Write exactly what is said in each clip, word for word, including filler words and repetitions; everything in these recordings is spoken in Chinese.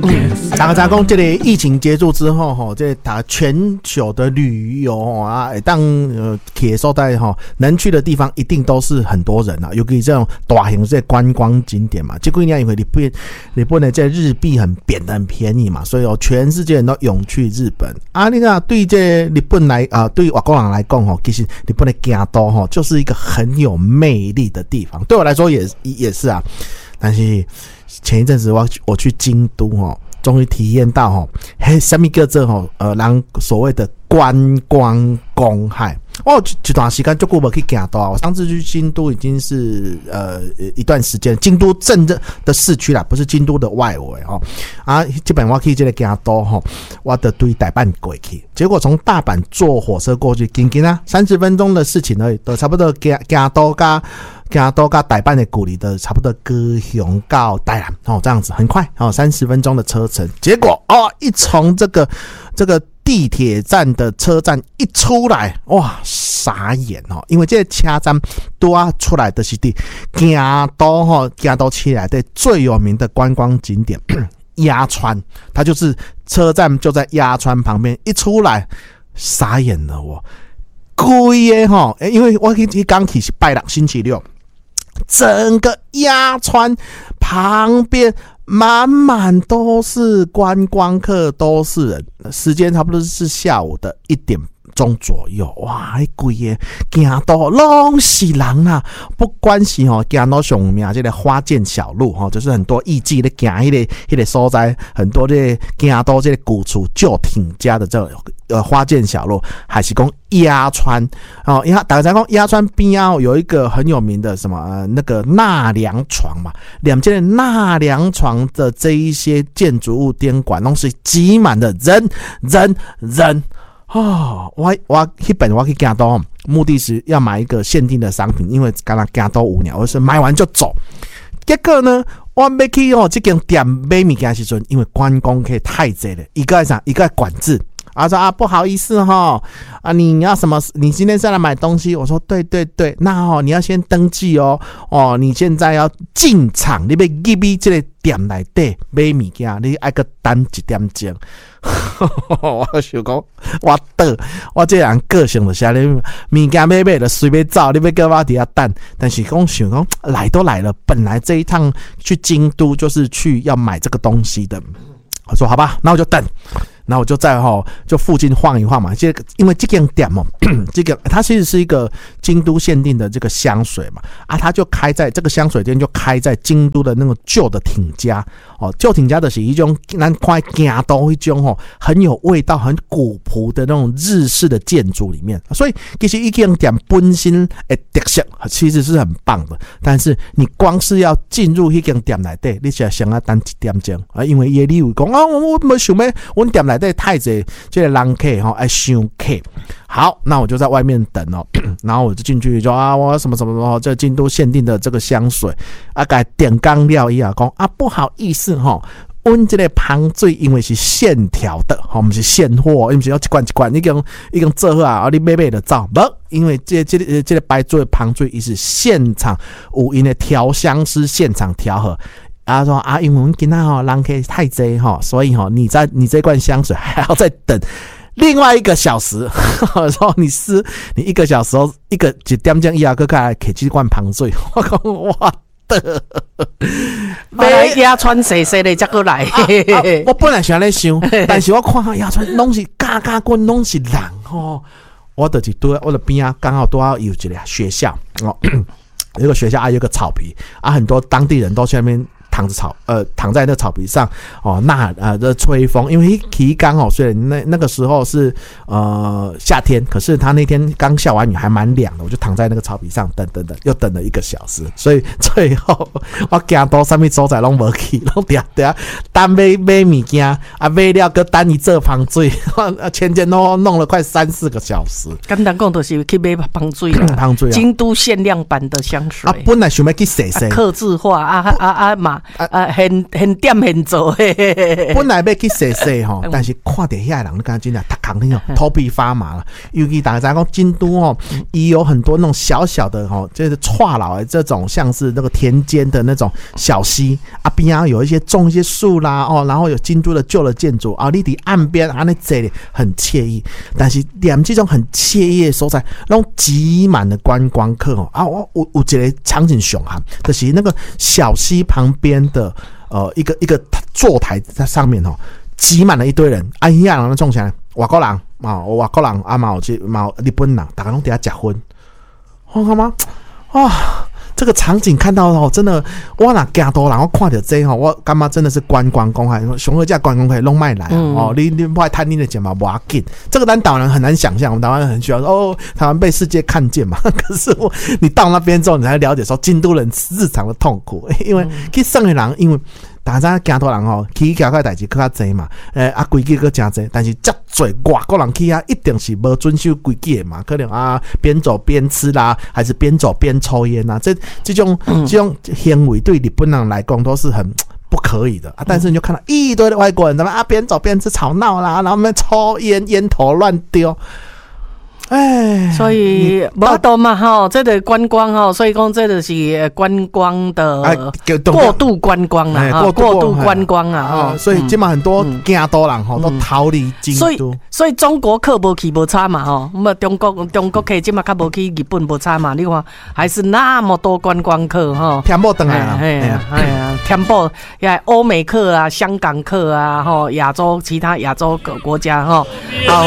大家讲这个疫情结束之后哈，这打全球的旅游啊，当呃铁所在哈，能去的地方一定都是很多人啊，尤其这种大型这观光景点嘛。这几年因为日本日本的这日币很贬的很便宜嘛，所以哦，全世界人都涌去日本啊。你看对这日本来啊，对外国人来讲哈，其实日本的京都哈就是一个很有魅力的地方，对我来说也也是啊。但是前一阵子我我去京都哈。终于体验到吼，嘿，什么叫做吼呃，人所谓的观光公害。哦，这段时间就久没去京都，我上次去京都已经是呃一段时间，京都正的市区啦，不是京都的外围哦。啊，基本我去这个京都吼，我得对大阪过去，结果从大阪坐火车过去，仅仅啊三十分钟的事情而已，都差不多京京都加。京都跟大阪的距离的差不多高雄到台南哦，这样子很快哦，三十分钟的车程。结果哦，一从这个这个地铁站的车站一出来，哇，傻眼哦！因为这个车站都要出来的是的京都哈，京都起来的最有名的观光景点鸭川，它就是车站就在鸭川旁边，一出来傻眼了我，贵耶哈！因为我去刚去是拜六星期六。整个鸭川旁边满满都是观光客，都是人，时间差不多是下午的一点钟左右，哇，那贵耶，京都拢是人啊！不管是吼京都上名这个花见小路哈，就是很多艺伎咧行迄个迄个所在，很多这个京都这个古厝旧町家的这个呃花见小路，还是讲鸭川哦，因为大家讲鸭川边啊有一个很有名的什么、呃、那个纳凉床嘛，两间的纳凉床的这一些建筑物店馆，都是挤满的人人人。哦，我我那本我去京都，目的是要买一个限定的商品，因为刚刚京都五年，我是买完就走。结果呢，我要去哦这间店买物件时阵，因为观光客太多了，一个啥一个管制。啊说啊不好意思哈啊你要什么你今天是来买东西，我说对对对，那哦你要先登记哦哦你现在要进场，你要入去这个店内底买物件，你爱个等一点钟。我想讲我倒我这人个性就是你物件买买就随便走，你要跟我底下等，但是讲想讲来都来了，本来这一趟去京都就是去要买这个东西的，我说好吧，那我就等。然后我就在齁就附近晃一晃嘛，这个因为这间店哦，这个它其实是一个京都限定的这个香水嘛，啊，它就开在这个香水店就开在京都的那个旧的町家哦，旧町家的是一种咱看京都一种哦很有味道、很古朴的那种日式的建筑里面，所以其实一间店本身的特色其实是很棒的，但是你光是要进入一间店内底，你就要先要等一点钟啊，因为业里有讲啊，我没想要我店内底太济这个人客哈爱想客，好，那我就在外面等哦，然后我就进去说啊，我什么什么什么，这京都限定的这个香水啊，该点刚料一啊，讲啊不好意思哈。阮这个香水因为是现调的，吼，不是现货，因为是要一罐一罐，已经已经做好啊，你买买就走，不，因为这这个这个白做的香水，伊是现场有因的调香师现场调和。啊说啊，因为我们今天哈人客太多哈，所以哈你在你这罐香水还要再等另外一个小时，说你是你一个小时后一个一点钟以后，搁来摕这罐香水，我讲我的， 买鸭川细细的才过来。 啊啊、我本来想咧想，但是我看鸭川拢是家家滚拢是人哦，我就是对我的边啊，刚好都要有一个学校哦，有一个学校啊，有一个草皮啊，很多当地人都去那边。躺着草，呃，躺在那草皮上，哦，那呃的吹风，因为提刚哦，所以那那个时候是呃夏天，可是他那天刚下完雨，还蛮凉的，我就躺在那个草皮上等等等，又等了一个小时，所以最后我行到什么所在拢无去，拢嗲嗲单买买物件，啊买了个单一做香水，前前后后弄了快三四个小时。 简单讲就是去买香水啦，香水啊，京都限量版的香水。 啊，本来想要去试试， 客制化啊啊啊嘛。 啊，很很点很做。 本来要去洗洗吼，但是看到遐人，你感觉真的他扛那种头皮发麻了。尤其大家讲京都哦，也有很多那种小小的吼，就是串老的这种，像是那个田间的那种小溪啊边啊，有一些种一些树啦哦，然后有京都的旧的建筑啊，你伫岸边啊那这里很惬意。但是连这种很惬意的所在，那种挤满了观光客哦啊，我有有一个场景上哈，就是那个小溪旁边的呃一个一个坐台在上面哦，挤满了一堆人，啊，伊遐人种起来，外国人啊，外国人啊嘛有这嘛有日本人，大家拢伫遐食薰，我看吗？啊！这个场景看到哦，真的，我哪加多人，我看到这吼，我感觉真的是观光公海，熊二价观光可以弄卖来、嗯、哦，你你不爱贪你的钱嘛，不要紧。这个咱台湾人很难想象，我们台湾人很需要哦，台湾被世界看见嘛。可是我你到那边之后，你才了解说京都人日常的痛苦，因为去上海人因为。大家惊多人吼，去行个代志较济嘛，诶啊规矩佫真济，但是遮侪外国人去啊，一定是无遵守规矩的嘛，可能啊边走边吃啦，还是边走边抽烟呐、啊，这这种这种行为对日本人来讲都是很不可以的啊。但是你就看到一堆的外国人，他们啊边走边吃吵闹啦，然后们抽烟，烟头乱丢。哎， 所以无多嘛吼，这个观光吼，所以讲这就是观光的过度观光啦，哈，过度观光啊， 哦，所以今嘛很多惊多人吼都逃离京都， 所以所以中国客无去无差嘛吼，那么中国中国客今嘛较无去日本无差嘛，你看还是那么多观光客吼， 填补回来啦， 哎呀哎呀，填补呀，欧美客啊，香港客啊，吼，亚洲其他亚洲各国家吼，好。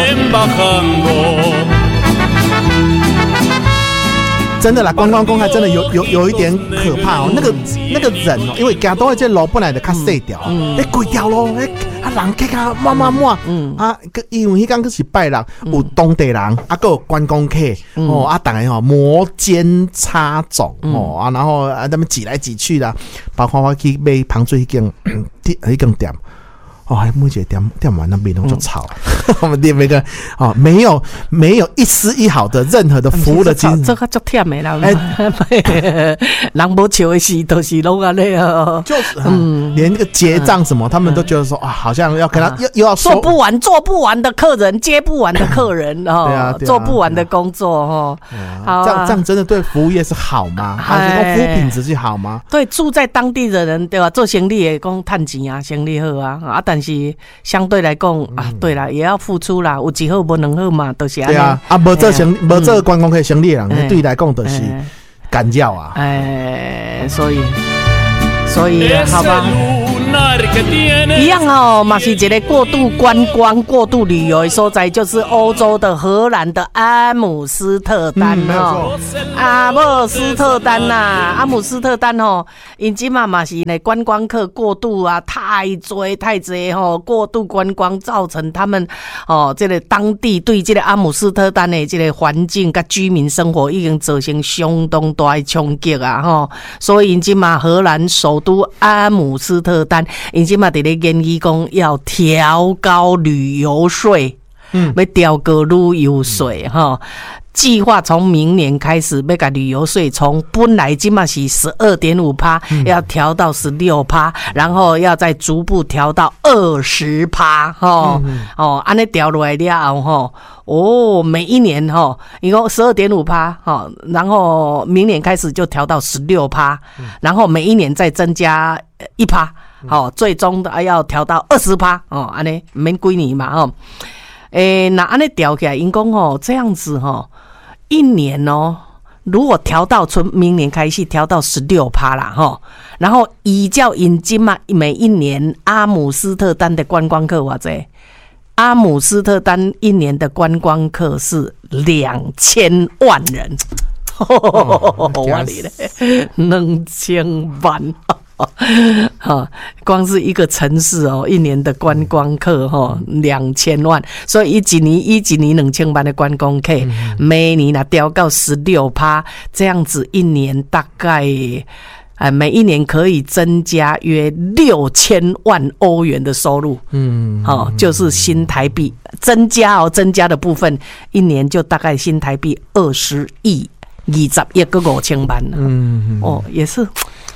真的啦，观光公开真的有有有一点可怕哦。那个那个人哦，因为加多这路本来就较细条，哎，规条路哎，啊人客啊满满满，嗯啊，因为迄刚开始拜人，有当地人，啊，个有观光客哦，啊，大家吼摩肩擦踵哦，啊，然后啊他们挤来挤去的，包括我去买糖水迄间迄间店。哦，还每一个店店完那边都就吵，嗯、我们店每个哦，没有没有一丝一毫的任何的服务的精神， 这个足忝的啦。哎，人无笑的事都是拢安尼哦， 就是嗯，连那个结账什么，嗯、他们都觉得说啊，好像要跟他、啊、又又要做不完、做不完的客人，接不完的客人哦，对啊对啊做不完的工作哦。 啊、这样这样真的对服务业是好吗？还是说服务品质是好吗？ 对，住在当地的人对吧？做生意的讲赚钱啊，生意好啊啊。但是相对来讲啊，对啦，也要付出啦，有一好无两好嘛，都、就是安尼。对啊， 啊，无做生无做观光客生意的人，嗯、对来讲都是干扰啊。 哎，所以，所以好吧。一样哦，嘛是一个过度观光、过度旅游的所在，就是欧洲的荷兰的阿姆斯特丹哦。嗯、阿姆斯特丹呐、啊，阿姆斯特丹哦，因即嘛嘛是呢观光客过度啊，太多太多吼，过度观光造成他们哦，这个当地对这个阿姆斯特丹的这个环境甲居民生活已经造成相当大的冲击啊吼，所以因即嘛荷兰首都阿姆斯特丹。因即嘛伫咧研议讲要调高旅游税，嗯，要调高旅游税哈。计划从明年开始，要把旅游税从本来即嘛是十二点五趴，要调到十六趴，然后要再逐步调到二十趴，哈，哦，安尼调落来了后，哈，哦，每一年哈，一共十二点五趴，哈，然后明年开始就调到十六趴，然后每一年再增加一趴，好，最终的要调到二十趴，哦，安尼免几年嘛，哦，诶，那安尼调起来，因讲哦，这样子哈。一年哦，如果调到从明年开始调到十六趴啦哈，然后依照引进嘛，每一年阿姆斯特丹的观光客哇这，阿姆斯特丹一年的观光客是两千万人，哇你嘞，两千万。哈，光是一个城市哦，一年的观光客哈两千万，所以一年一一年两千万的观光客，嗯、每年啊调到十六趴，这样子一年大概，呃，每一年可以增加约六千万欧元的收入，嗯，好、哦，就是新台币增加哦，增加的部分一年就大概新台币二十亿，二十亿个五千万，嗯，哦，也是。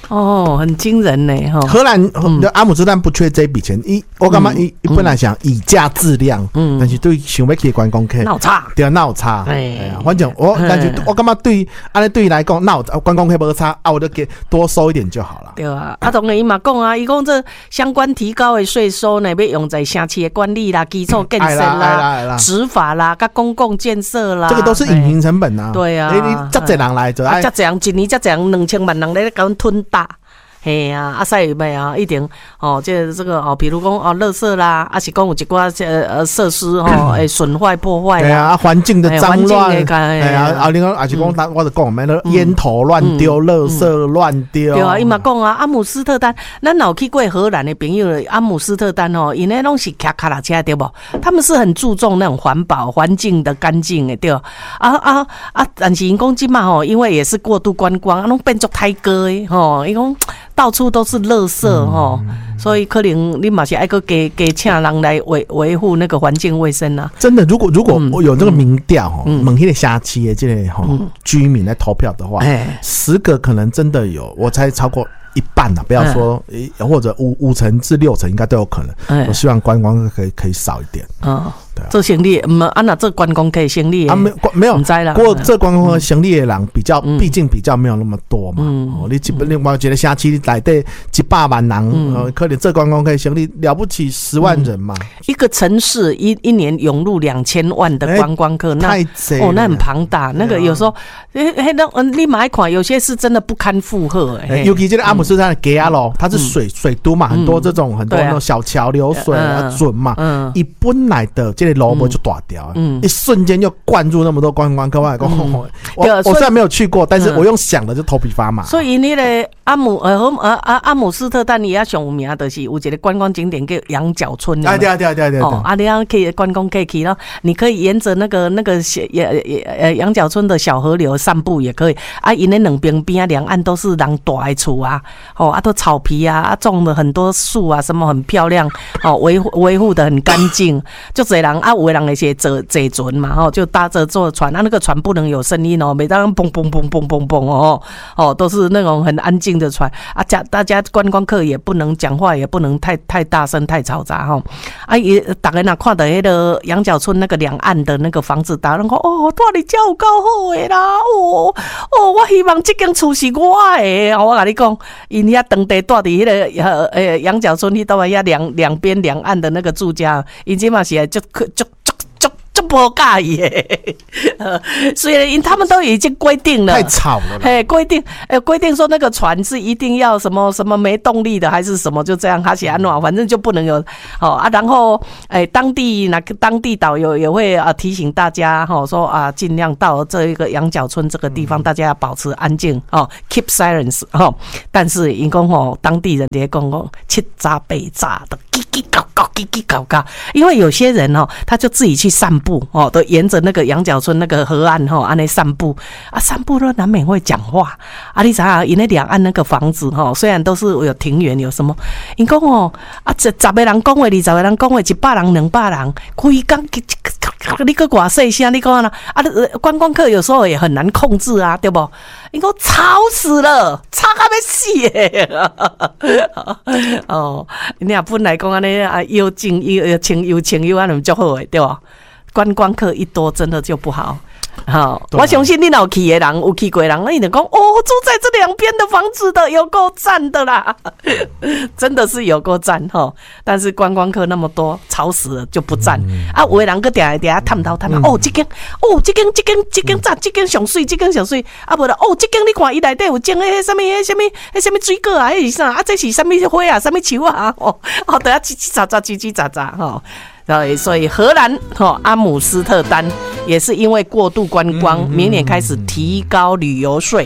哦，很惊人呢哈。 荷兰、嗯、阿姆斯特丹不缺这笔钱，一我感觉伊伊本来想以价质量，嗯，但是对想要去观光客闹差， 对啊闹差，哎呀，反正我但是我感觉对安尼对伊来讲闹观光客无差啊，我就给多收一点就好了。 对啊，啊当然伊嘛讲啊，伊讲这相关提高的税收呢，要用在城市的管理啦、基础建设啦、执法啦、甲公共建设啦， 这个都是隐形成本啊。 对啊， 你你这侪人来就啊，这这样一年这这样两千万人来甲阮吞大。嘿啊，啊，所以咪啊，一定哦，这这个哦，比如讲哦，垃圾啦，啊是讲有一寡呃呃设施哦，诶损坏破坏啦， 对啊，环境的脏乱，哎呀，啊，另外啊是讲，我就讲咩咧，烟头乱丢，垃圾乱丢， 对啊，伊嘛讲啊，阿姆斯特丹，咱有去过荷兰的朋友，阿姆斯特丹哦，因那拢是骑脚踏车对不？他们是很注重那种环保、环境的干净的对啊啊啊，但是因讲即嘛吼，因为也是过度观光，啊，拢变作泰哥的吼，伊讲。到处都是垃圾吼、嗯，所以可能你嘛是爱个给给请人来维维护那个环境卫生啊。 真的，如果如果我有这个民调吼，问迄个辖区的这个吼居民来投票的话，十个可能真的有，我猜超过一半啊，不要说、欸、或者五五成至六成应该都有可能。我希望观光可以可以少一点。嗯。 做生意，唔啊那这观光可以生意啊没没有，唔知啦。过这观光生意的人比较，毕竟比较没有那么多嘛。嗯，哦、你基本另外觉得辖区内底一百万人，嗯呃、可能这观光可以生意了不起十万人嘛。嗯、 一个城市一一年涌入两千万的观光客，欸、那太贼哦，那很庞大。那个有时候，哎哎，那你买款有些是真的不堪负荷。哎、 欸，尤其这个阿姆斯特丹的吉亚罗，它是水、嗯、水都嘛，很多这种、嗯、很多那种小桥流水啊，准嘛。嗯，一本来的这个路不就大条，嗯，一瞬间就灌入那么多观光客，我我我虽然没有去过，但是我用想的就头皮发麻。 所以你的阿姆呃呃阿阿姆斯特丹也要上有名的是有一个观光景点叫羊角村。 啊对啊对啊对啊对啊。 哦，啊你要可以观光可以去咯，你可以沿着那个那个小呃羊角村的小河流散步也可以。啊，因那两边边啊两岸都是人大的厝啊，哦啊都草皮啊，啊种了很多树啊，什么很漂亮，哦维维护的很干净，就这人啊有的人那些坐坐船嘛，哦就搭着坐船，啊那个船不能有声音哦，每当嘣嘣嘣嘣嘣嘣哦哦都是那种很安静的船啊，大家观光客也不能讲话，也不能太太大声太嘈杂哈。啊也大家若看到那个羊角村那个两岸的那个房子，大家讲哦，住你家有够好的啦，哦哦，我希望这间厝是我的。我跟你讲，因遐当地住伫迄个呃呃羊角村，迄到遐两两边两岸的那个住家，因即嘛是就就。就不介意耶，所以因他们都已经规定了， 太吵了。 嘿，规定，呃，规定说那个船是一定要什么什么没动力的，还是什么，就这样，他写安诺，反正就不能有哦啊。然后，哎，当地那个当地导游也会啊提醒大家哈、哦，说啊，尽量到这一个羊角村这个地方，嗯、大家要保持安静哦 ，keep silence 哦。但是因讲哦，当地人也讲讲七杂八杂的叽叽搞搞叽叽搞搞，因为有些人哦，他就自己去散步。哦，都沿着那个羊角村那个河岸吼，安尼散步啊，散步都难免会讲话啊。你知影，因那两岸那个房子吼，虽然都是有庭园，有什么，因讲哦啊，十十个人讲话，二十个人讲话，一百人、两百人，开讲，你个偌细声，你讲啦啊，观光客有时候也很难控制啊，对不？因讲吵死了，吵到要死耶！哦，你啊本来讲安尼啊，又静又清又清又安尼就好诶，对吧？观光客一多，真的就不好。好、哦，我相信你有去的人，有去过的人，你就讲哦，住在这两边的房子的有够赞的啦，真的是有够赞哈、哦。但是观光客那么多，吵死了就不赞、嗯、啊。有的人个点点探讨探讨，哦，这间哦，这间这间这间赞，这间上水，这间上水啊，无啦，哦，这间你看伊内底有种迄什么迄什么迄什么水果啊，迄是啥啊？这是什么花啊？什么球啊？哦，哦，等下叽叽喳喳，叽叽喳喳哈。所以荷兰、哦、阿姆斯特丹也是因为过度观光，嗯、明年开始提高旅游税，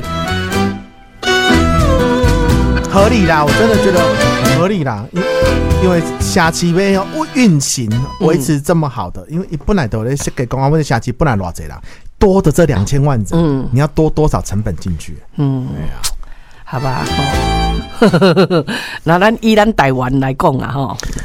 合理啦，我真的觉得很合理啦，因因为下期要运行维持这么好的，嗯、因为本来都在给公安问下期本来多少人，多的这两千万人，嗯、你要多多少成本进去？嗯，对啊， 好吧，哦，那咱以咱台湾来讲啊，哈。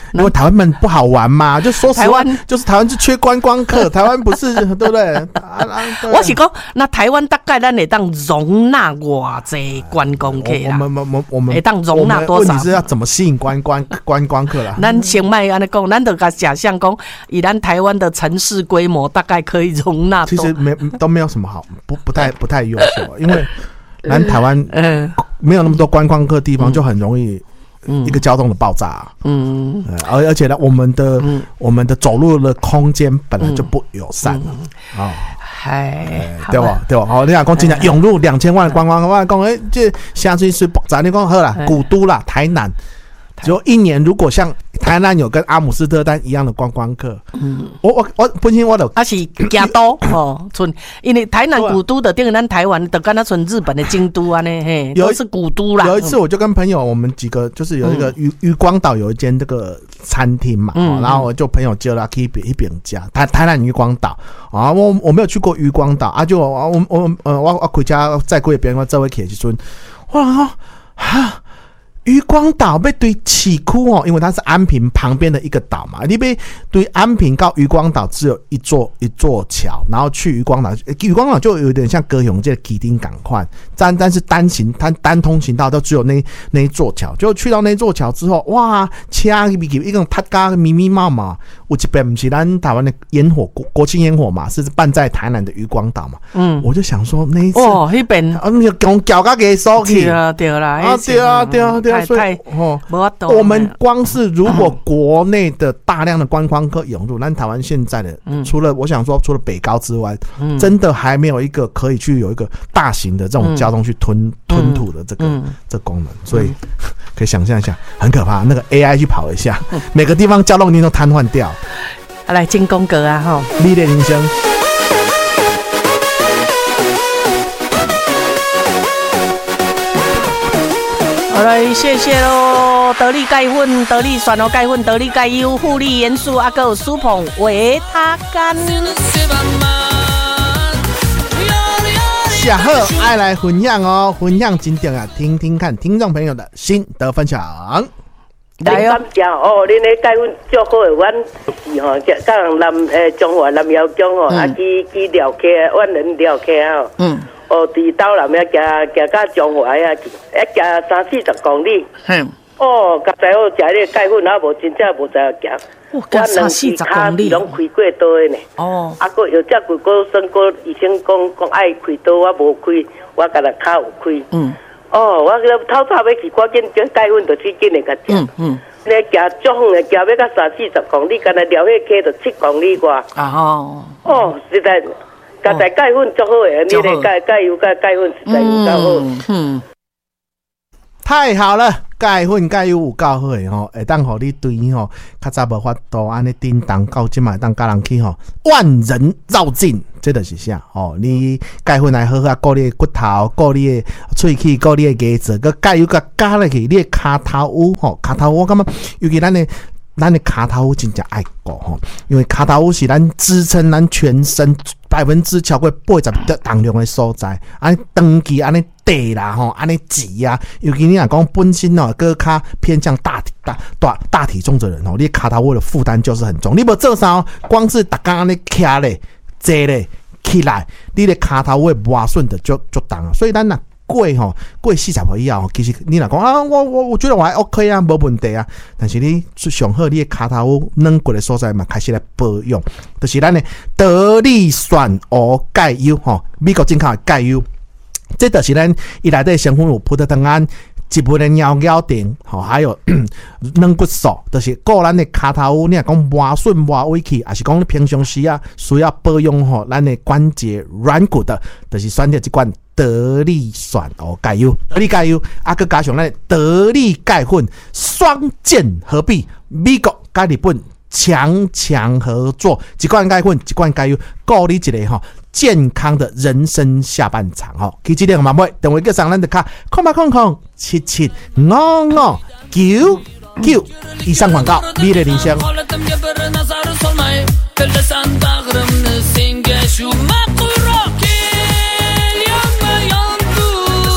因为台湾们不好玩嘛，就说实话，就是台湾是缺观光客，台湾不是对不对？啊啊、对我是讲，那台湾大概咱会当容纳偌济观光客啦？ 我们我们我们会当容纳多少？ 问题是要怎么吸引观光观光客啦？ 咱先卖安尼讲，咱就甲假象讲，以咱台湾的城市规模，大概可以容纳。 其实没都没有什么好，不不太不太优秀，因为咱台湾嗯没有那么多观光客的地方，就很容易。一个交通的爆炸、啊，嗯，而而且呢，我们的、嗯、我们的走路的空间本来就不友善了，啊、嗯， 嗨、嗯哦， 对吧？对吧？好，你讲讲真正涌入两千万观光客，我讲哎，这下水是爆炸，你讲好啦，古都啦，台南，只有一年，如果像台南有跟阿姆斯特丹一样的观光客，嗯，我我我本身我就啊是京都哦，村，因为台南古都的等于咱台湾的，跟那村日本的京都啊呢，嘿，都是古都啦。 有一次我就跟朋友，我们几个就是有一个渔渔光岛有一间这个餐厅嘛，嗯、然后我就朋友叫他去一一饼家，台台南渔光岛啊，我我没有去过渔光岛啊，就我我呃我我回家再过别人这位去的时阵，我讲哈。渔光岛要对市区哦，因为它是安平旁边的一个岛嘛，你要对安平到渔光岛只有一座一座桥，然后去渔光岛，渔光岛就有点像高雄这个基丁港块，但但是单行单单通行道都只有那那一座桥，就去到那座桥之后，哇，车一个塔加密密麻麻，有一边不是咱台湾的烟火国国庆烟火嘛，是办在台南的渔光岛嘛，嗯，我就想说那一次哦，那边啊，你讲脚甲给收去， 对啊对啦， 啊对啊对啊对啊。所以哦，我们光是如果国内的大量的观光客涌入，那、嗯、台湾现在的、嗯、除了我想说，除了北高之外、嗯，真的还没有一个可以去有一个大型的这种交通去吞、嗯、吞吐的这个、嗯、这个功能，所以、嗯、可以想象一下，很可怕。那个 A I 去跑一下，嗯、每个地方交通一定都瘫痪掉。 啊、来进宫格啊哈， 历练人生。 好来，谢谢喽！得力钙粉、得力选哦钙粉、得力钙优、护力元素，啊，还有苏捧维他甘。 下好爱来分享哦，分享真正啊，听听看听众朋友的心得分享。 来哦，哦，恁的钙粉足好的，阮是吼，甲人南诶中华南窑江吼，啊去去寮客，阮人寮客吼。嗯。哦，伫斗南遐行行到中华遐，一行三四十公里。嗯。哦，刚才我食迄个钙粉，也无真正无知影行。 我行三四十公里。 拢开过刀的呢。哦。啊，佫有只几个算过医生讲讲爱开刀，我无开，我家己骹有开。嗯。哦，我透早要去，赶紧将钙粉就去紧的甲食。嗯嗯。你行足远的，行要到三四十公里，干那撩迄溪就七公里外。啊吼。哦，实在。加在钙粉足好诶，你咧钙钙油钙钙粉实在有够好。嗯， 太好了，钙粉钙油有够好诶吼，会当互你对吼较早无法度安尼叮当到即嘛，当甲人去吼万人绕境，这就是啥吼？你钙粉来好好顾你的骨头，顾你的喙齿，顾你的牙齿，个钙油甲加落去，你的骹头乌吼，骹头乌感觉尤其咱的。咱的卡头真正爱顾吼，因为卡头是咱支撑咱全身百分之超过八十的重量的所在，安尼长期安尼地啦吼，安尼挤啊，尤其你若讲本身哦，个较偏向大体大大大体重的人吼，你卡头的负担就是很重。你无做啥，光是逐工安尼徛咧、坐咧、起来，你的卡头的磨损的就就重啊，所以咱呐。过吼过四十岁以后，其实你若讲啊，我我我觉得我还 OK 啊，无问题啊。但是你上好你的骹头软骨的所在嘛，开始来保养，就是咱的得力选鹅钙油吼，美国进口的钙油，这就是咱伊内底成分有葡萄糖胺。一部的尿尿顶，吼，还有软骨素，就是顾咱的骹头，你若讲磨损磨委屈，还是讲你平常时啊需要保养吼，咱的关节软骨的，就是选择这款得力选哦钙油，得力钙油，啊，佮加上咱得力钙粉，双剑合璧，美国甲日本强强合作，一罐钙粉，一罐钙油，顾你一个吼。健康的人生下半场吼，记这个嘛买，等会叫上咱的卡，空八空空七七五五九九。以上广告，美丽人生。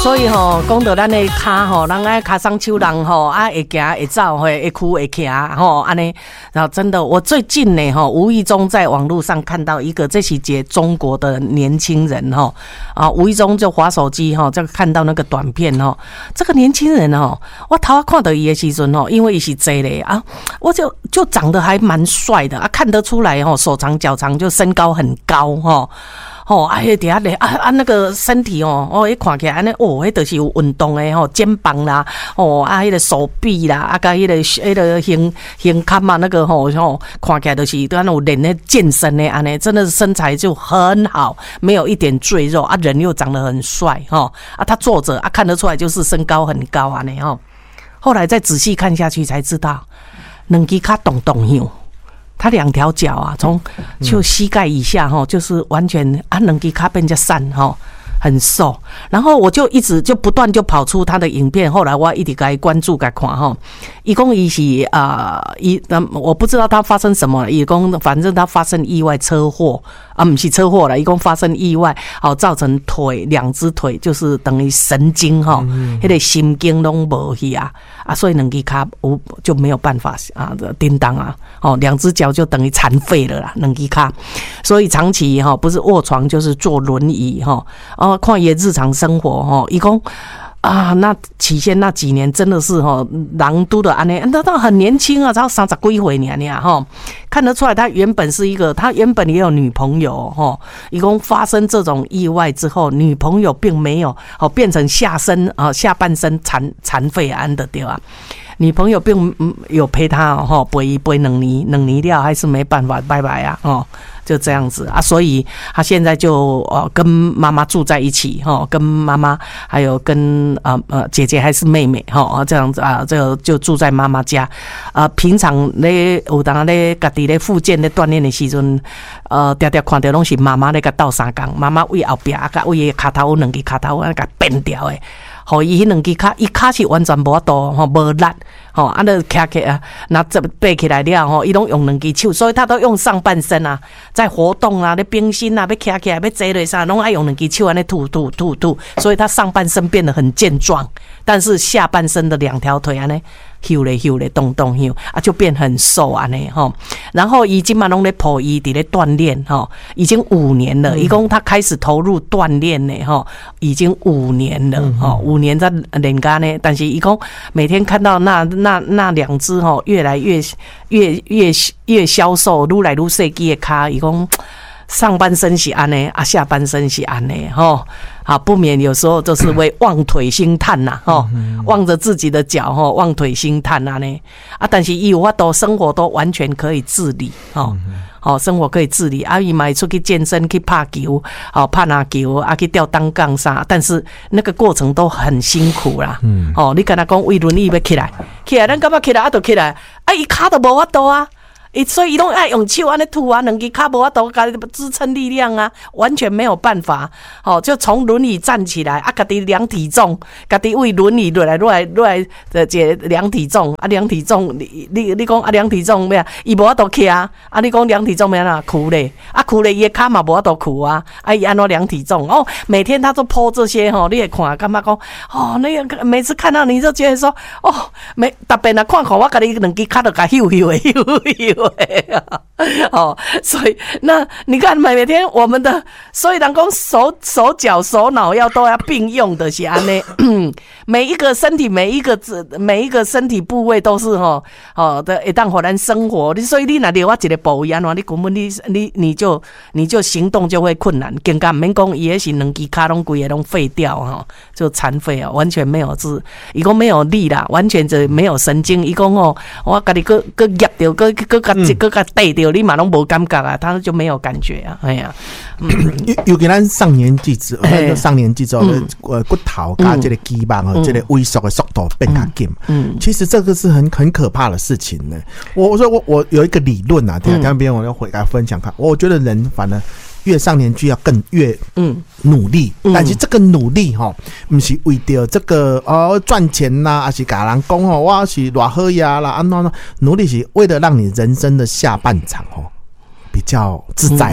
所以吼，讲到咱的骹吼，咱爱骹上手人吼，啊会行会走，会会哭会徛吼，安尼。然后真的，我最近呢吼，无意中在网络上看到一个，这是节中国的年轻人吼啊，无意中就滑手机吼，就看到那个短片吼，这个年轻人吼，我头啊看到伊的时阵吼，因为伊是这嘞啊，我就就长得还蛮帅的啊，看得出来吼，手长脚长，就身高很高吼。哦，啊，迄底下咧，啊啊，那个身体哦，哦，一看起来安尼，哦，迄就是有运动诶，吼，肩膀啦，哦，啊，迄个手臂啦，啊，甲迄个迄个胸胸坎嘛，那个吼吼，看起来就是都安有练咧健身诶，安尼，真的是身材就很好，没有一点赘肉啊，人又长得很帅，吼啊，他坐着啊，看得出来就是身高很高安尼吼。后来再仔细看下去才知道，两只脚动动样。他两条脚啊，从就膝盖以下哈，就是完全啊，两只脚变成散哈，很瘦。然后我就一直就不断就跑出他的影片，后来我一直给他关注给他看哈。一共伊是啊，一、呃、我不知道他发生什么，一共反正他发生意外车祸啊，不是车祸了，一共发生意外，好造成腿两只腿就是等于神经哈，那个神经拢无去啊啊，所以两只脚我就没有办法啊叮当啊，哦，两只脚就等于残废了啦，两只脚，所以长期哈不是卧床就是坐轮椅哈，哦，看伊日常生活哈，一共。啊，那起先那几年真的是哈，人都的安尼，那他很年轻啊，才三十几岁年年哈，看得出来他原本是一个，他原本也有女朋友哈，一共发生这种意外之后，女朋友并没有哦变成下身啊下半身残残废安的对吧？女朋友并有陪他哦，陪一陪两年，两年了还是没办法，拜拜啊哦。就这样子啊，所以他现在就呃跟妈妈住在一起哈，跟妈妈还有跟呃呃姐姐还是妹妹哈，这样子啊，这个就住在妈妈家。呃，平常咧有当咧家己咧复健咧锻炼的时阵，呃，常常看到拢是妈妈咧甲斗相共，妈妈为后壁啊，甲为伊骹头两支骹头啊，甲变掉诶。吼，伊迄两支骹，伊骹是完全无法度吼，无力吼，啊，就徛起啊，那这爬起来了吼，伊拢用两支手，所以他都用上半身啊，在活动啊，咧冰心啊，要徛起来，要坐落啥，拢爱用两支手安尼吐吐吐吐，所以他上半身变得很健壮，但是下半身的两条腿安尼。休咧休咧动动休啊，就变很瘦啊呢吼。然后伊今嘛拢咧抱伊伫咧锻炼吼，已经五年了。伊讲他开始投入锻炼呢吼，已经五年了吼，五年在练家呢。但是伊讲每天看到那那那两只吼，越来越越越越消瘦，愈来愈细支的骹，伊讲。上半身是安尼啊，下半身是安尼吼，啊，不免有时候就是会望腿兴叹呐吼，望着自己的脚吼，望腿兴叹啊呢啊，但是伊有法度生活都完全可以自理吼，好、哦、生活可以自理，啊，伊嘛会出去健身去拍球，好、哦、拍篮球啊，去吊单杠啥，但是那个过程都很辛苦啦，嗯，哦，你跟他讲为轮椅要起来，起来，咱干嘛起来啊？就起来，啊，伊骹都无法度啊。伊所以伊拢爱用手安尼吐啊，两只骹无法度家支撑力量啊，完全没有办法。哦，就从轮椅站起来啊，家己量体重，家己为轮椅落来落来落来的这量体重啊，量体重，你你你讲啊，量体重咩啊？伊无法度徛啊，啊，你讲量体重咩啦？苦咧，啊苦咧，伊的骹嘛无法度苦啊，啊伊安怎量体重？哦，每天他都 po 这些吼，你会看感觉讲哦，那个每次看到你就觉得说哦，每特别啊看看我家己两只骹都甲咻咻的咻咻。哦，所以那你看每天我们的，所以人讲手手脚手脑要都要并用的是安尼，每一个身体每一个每一个身体部位都是吼哦的，会当互咱生活。所以你若留我一个部位安怎，你根本你你你就你就行动就会困难，更加唔免讲伊也是两支骹拢规个拢废掉哈，就残废啊，完全没有字，伊讲没有力啦，完全就没有神经。伊讲哦，我家己个个夹掉个个个。这个个对掉，你嘛拢无感觉啊，他就没有感觉啊，哎呀， 尤尤其咱上年纪之后，上年纪之后的呃骨头加这个肌肉和这个萎缩的速度变较紧，嗯，其实这个是很很可怕的事情呢。我我说我我有一个理论啊，等下边我要回来分享看，我觉得人反而。越上年纪要更越嗯努力，嗯、但是这个努力哈，不是为了这个哦赚钱呐，还是甲人讲哦，我是偌好呀啦，安怎呢？努力是为了让你人生的下半场哦比较自在啦。嗯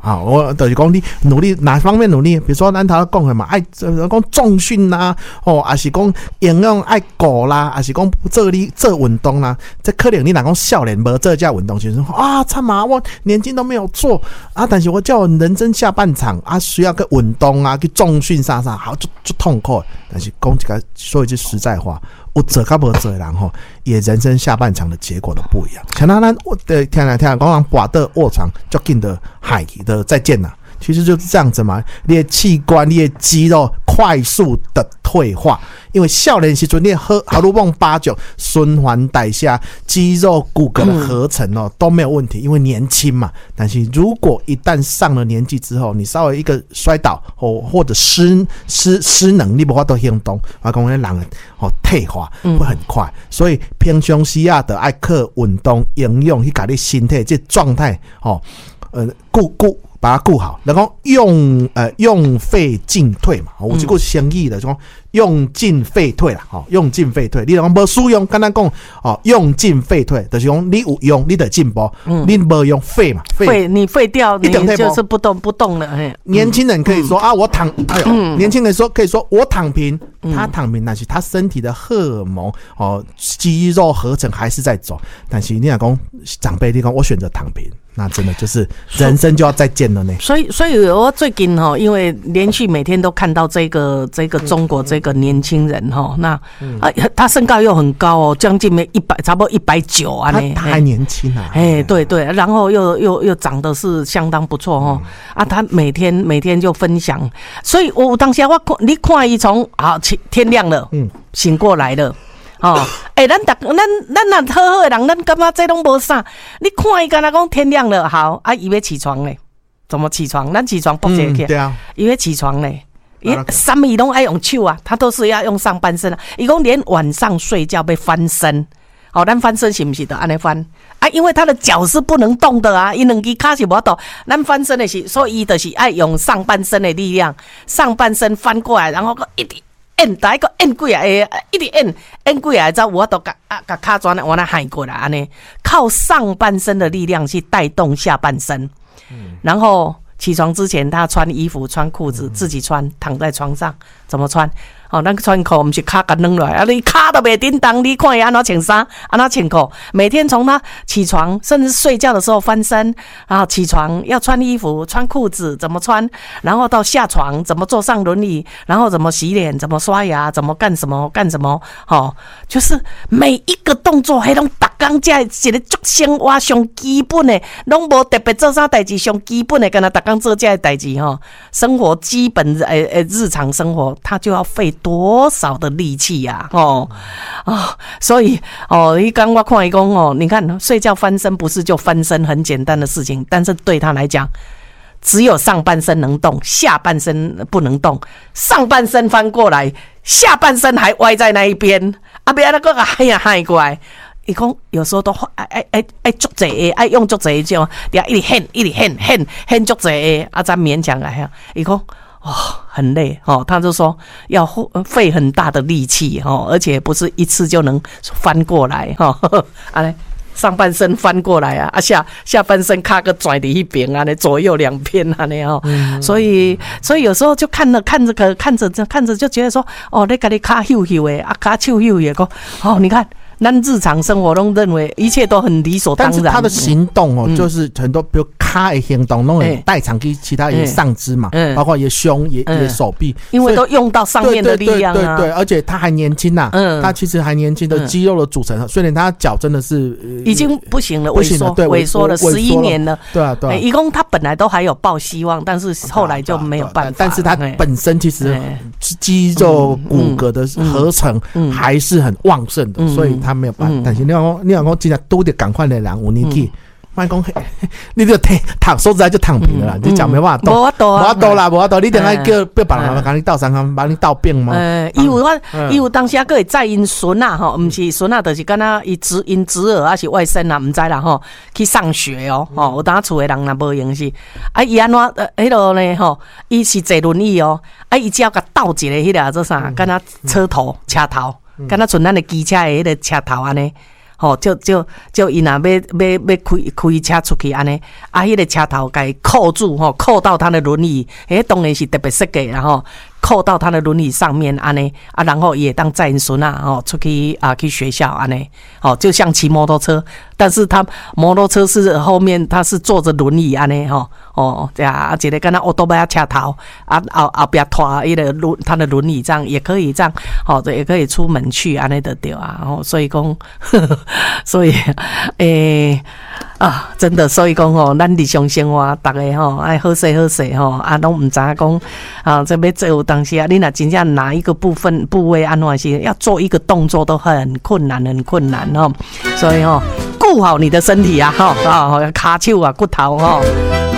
啊，我就是讲你努力哪方面努力，比如说咱头讲的嘛，爱讲重训啦，哦，还是讲营养爱顾啦，还是讲做你做运动啦，这可能你若讲少年无做这运动，就是说啊，惨嘛，我年轻都没有做啊，但是我叫人生下半场啊，需要个运动啊，去重训啥啥，好就就痛苦。但是讲一个说一句实在话。有做甲无做的人吼，也人生下半场的结果都不一样。像咱咱我的听来听来，讲人跋倒卧床，足紧的海的再见啦。其实就是这样子嘛，你的器官、你的肌肉快速的退化，因为少年时阵你喝好多泵八九，循环代谢、肌肉、骨骼的合成哦都没有问题，因为年轻嘛。但是如果一旦上了年纪之后，你稍微一个摔倒或或者失失失能，你无法度行动，我讲那人哦退化会很快，所以平常时啊的爱靠运动、营养去把你身体这状态哦，呃顾顾。把它顾好，然后用呃用废进退嘛，有一句成语的说用进废退啦，吼，用进废退。你讲无使用，刚才讲哦，用进废退，就是讲你有用，你得进步；嗯、你无用废嘛， 废你废掉，你就是不动不动了。嗯、 年轻人可以说啊，我躺，哎呦，嗯、年轻人说可以说我躺平，他躺平，但是他身体的荷尔蒙哦，肌肉合成还是在走。但是你讲长辈，你讲我选择躺平。那真的就是人生就要再见了呢。 所以，所以我最近哈，因为连续每天都看到这个这个中国这个年轻人哈，那啊他身高又很高哦，将近没一百，差不多一百九啊呢。 他还年轻啊。 哎，对对，然后又又又长得是相当不错哦。啊，他每天每天就分享，所以我当时我看你看伊从啊天亮了，嗯，醒过来了。哦，哎、欸，咱大咱咱那好好的人，咱感觉这拢无啥。你看伊干那讲天亮了，好啊，伊要起床嘞，怎么起床？咱起床不起来，对啊，伊要起床嘞，伊什么伊拢爱用手啊，他都是要用上半身啊。伊讲连晚上睡觉被翻身，哦，咱翻身是不是的？安尼翻啊？因为他的脚是不能动的啊，伊两只脚是无动。咱翻身的是，所以伊就是爱用上半身的力量，上半身翻过来，然后个一直。按打一个按几啊，一直按按几啊，之后我都把啊把卡砖往那喊过来，安尼靠上半身的力量去带动下半身，嗯、然后起床之前他穿衣服穿裤子、嗯、自己穿，躺在床上怎么穿？哦，咱穿裤不是脚甲扔落来，啊，你脚都袂叮当，你看伊安怎穿衫，安怎穿裤。每天从他起床，甚至睡觉的时候翻身，然后起床要穿衣服、穿裤子怎么穿，然后到下床怎么坐上轮椅，然后怎么洗脸、怎么刷牙、怎么干什么干什么，哦，就是每一个动作，迄拢逐工才一个足生活上基本的，拢无特别做啥代志，上基本的，跟他逐工做这些代志吼，生活基本诶诶日常生活，他就要费。多少的力气呀、啊？哦哦，所以哦，一刚我看一讲哦，你看睡觉翻身不是就翻身很简单的事情，但是对他来讲，只有上半身能动，下半身不能动。上半身翻过来，下半身还歪在那一边，啊，别那个哎呀嗨过来。伊讲有时候都爱爱爱爱足济个，爱用足济个种，呀一直喊一直喊喊喊足济个，啊，才勉强来啊。伊讲。哦，很累哦，他就说要费很大的力气哦，而且不是一次就能翻过来哈。啊，上半身翻过来啊，啊下下半身卡个转的一边啊，左右两边啊那哦，嗯、所以所以有时候就看着看着看着看着就觉得说，哦，你家己卡咻咻的，啊卡咻咻的，哦，你看。咱日常生活中认为一切都很理所当然， 但是他的行动哦，嗯、就是很多比如卡的行动，那种代偿给其他也上肢嘛，嗯、包括也胸也也手臂， 因为都用到上面的力量啊， 对对 对, 对, 对，而且他还年轻呐、啊，嗯，他其实还年轻的肌肉的组成，虽然他脚真的是、呃、 已经不行了，萎缩萎缩了十一年了， 对啊对啊， 一共他本来都还有抱希望，但是后来就没有办法， 但是他本身其实肌肉骨骼的合成还是很旺盛的，所以他没有办法，但是。你讲，你讲，我真正拄着共款的人有年纪，莫讲，你就躺躺，说实在就躺平了啦，你脚没办法动， 无法度啊， 无法度啦，无法度，你等下叫叫别人帮你倒三工，帮你倒病吗？ 呃，伊有我，伊有当时还佫会载因孙啊，吼，毋是孙啊，就是敢若伊侄因侄儿还是外甥啊，毋知啦吼，去上学哦，吼，有当厝诶人若无用是，啊，伊安怎呃，迄落呢吼，伊是坐轮椅哦，啊，伊只要甲倒一个迄个做啥，敢若车头车头。敢若像咱的机车的迄个车头安尼， 吼，就就就伊若要要要开开车出去安尼，啊，迄个车头该扣住吼，扣到他的轮椅，诶，当然是特别设计然后。扣到他的轮椅上面安尼啊，然后也当载因孙啊，哦，出去啊去学校安尼，哦，就像骑摩托车，但是他摩托车是后面他是坐着轮椅安尼吼，哦，这样啊，一个跟他奥多巴车头啊，后后边拖一个轮他的轮椅这样也可以这样，哦，这也可以出门去安尼的对啊，哦，所以讲，所以诶。啊，真的，所以讲吼，咱日常生活，大家吼爱好势好势吼，啊，拢唔知影讲啊，这要做有当时啊，你若真正哪一个部分部位安怎是要做一个动作都很困难，很困难吼，所以吼，顾好你的身体啊，吼啊，骹手啊，骨头吼。